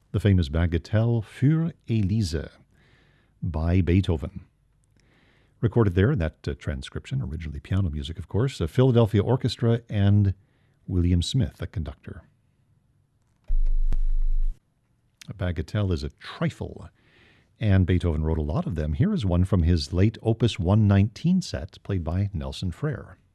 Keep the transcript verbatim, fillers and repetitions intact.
the famous Bagatelle für Elise by Beethoven. Recorded there in that uh, transcription, originally piano music, of course, a Philadelphia Orchestra and William Smith, the conductor. A bagatelle is a trifle, and Beethoven wrote a lot of them. Here is one from his late Opus one nineteen set, played by Nelson Frere.